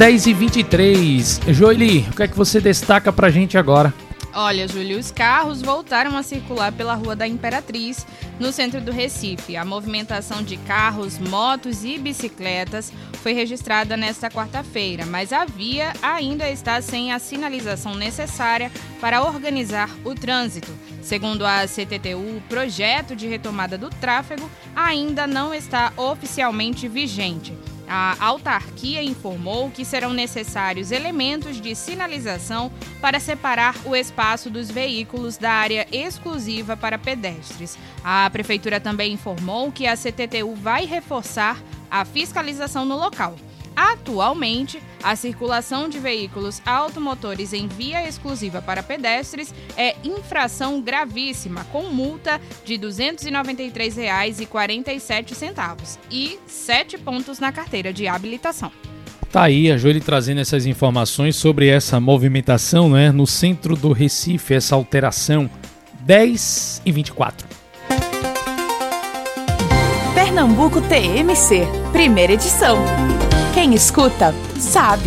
10h23. Joeli, o que é que você destaca pra gente agora? Olha, Júlio, os carros voltaram a circular pela Rua da Imperatriz, no centro do Recife. A movimentação de carros, motos e bicicletas foi registrada nesta quarta-feira, mas a via ainda está sem a sinalização necessária para organizar o trânsito. Segundo a CTTU, o projeto de retomada do tráfego ainda não está oficialmente vigente. A autarquia informou que serão necessários elementos de sinalização para separar o espaço dos veículos da área exclusiva para pedestres. A prefeitura também informou que a CTTU vai reforçar a fiscalização no local. Atualmente, a circulação de veículos automotores em via exclusiva para pedestres é infração gravíssima, com multa de R$ 293,47 e 7 pontos na carteira de habilitação. Tá aí a Joeli trazendo essas informações sobre essa movimentação, né, no centro do Recife, essa alteração. 10h24. Pernambuco TMC, primeira edição. Quem escuta, sabe.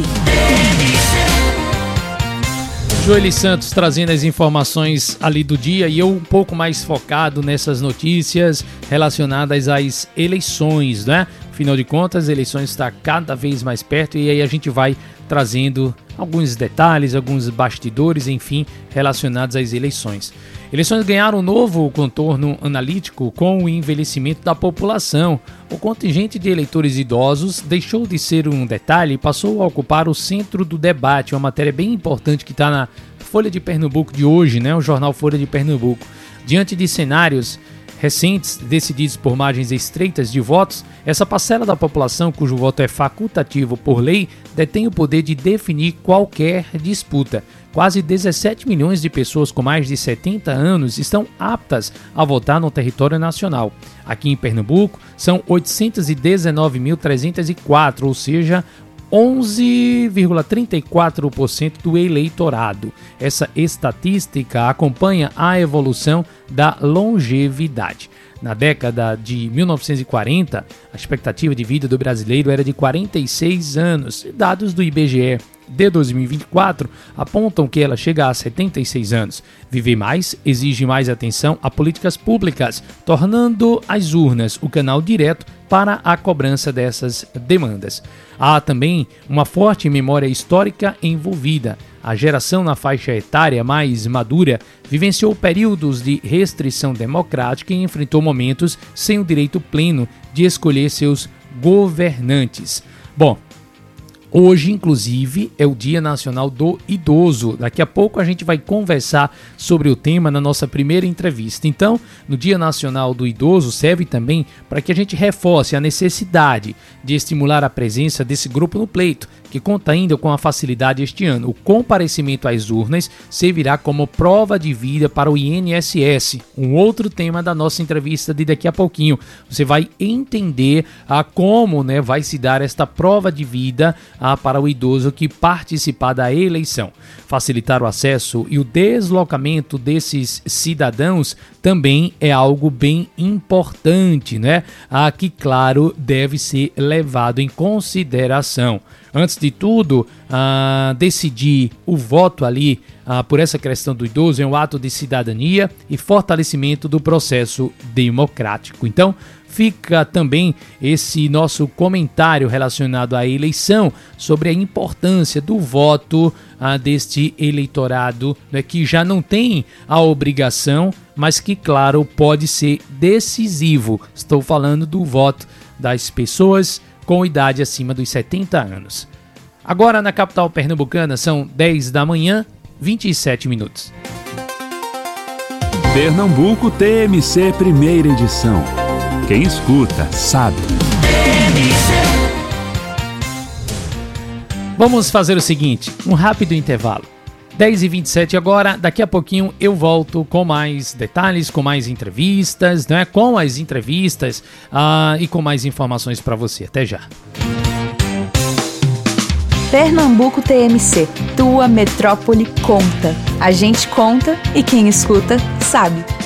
Joeli Santos trazendo as informações ali do dia e eu um pouco mais focado nessas notícias relacionadas às eleições, né? Afinal de contas, a eleição está cada vez mais perto e aí a gente vai trazendo alguns detalhes, alguns bastidores, enfim, relacionados às eleições. Eleições ganharam um novo contorno analítico com o envelhecimento da população. O contingente de eleitores idosos deixou de ser um detalhe e passou a ocupar o centro do debate. Uma matéria bem importante que está na Folha de Pernambuco de hoje, né? O jornal Folha de Pernambuco. Diante de cenários recentes, decididos por margens estreitas de votos, essa parcela da população cujo voto é facultativo por lei detém o poder de definir qualquer disputa. Quase 17 milhões de pessoas com mais de 70 anos estão aptas a votar no território nacional. Aqui em Pernambuco, são 819.304, ou seja, 11,34% do eleitorado. Essa estatística acompanha a evolução da longevidade. Na década de 1940, a expectativa de vida do brasileiro era de 46 anos. Dados do IBGE de 2024 apontam que ela chega a 76 anos. Viver mais exige mais atenção a políticas públicas, tornando as urnas o canal direto para a cobrança dessas demandas. Há também uma forte memória histórica envolvida. A geração na faixa etária mais madura vivenciou períodos de restrição democrática e enfrentou momentos sem o direito pleno de escolher seus governantes. Bom, hoje, inclusive, é o Dia Nacional do Idoso. Daqui a pouco a gente vai conversar sobre o tema na nossa primeira entrevista. Então, no Dia Nacional do Idoso serve também para que a gente reforce a necessidade de estimular a presença desse grupo no pleito, que conta ainda com a facilidade este ano. O comparecimento às urnas servirá como prova de vida para o INSS, um outro tema da nossa entrevista de daqui a pouquinho. Você vai entender como vai se dar esta prova de vida para o idoso que participar da eleição. Facilitar o acesso e o deslocamento desses cidadãos também é algo bem importante, né? Que, claro, deve ser levado em consideração. Antes de tudo, decidir o voto ali por essa questão do idoso é um ato de cidadania e fortalecimento do processo democrático. Então, fica também esse nosso comentário relacionado à eleição sobre a importância do voto deste eleitorado, né, que já não tem a obrigação, mas que, claro, pode ser decisivo. Estou falando do voto das pessoas com idade acima dos 70 anos. Agora na capital pernambucana são 10 da manhã, 27 minutos. Pernambuco TMC, primeira edição. Quem escuta, sabe. Vamos fazer o seguinte, um rápido intervalo. 10h27 agora, daqui a pouquinho eu volto com mais detalhes, com mais entrevistas, né? Com as entrevistas e com mais informações para você. Até já. Pernambuco TMC, tua metrópole conta. A gente conta e quem escuta sabe.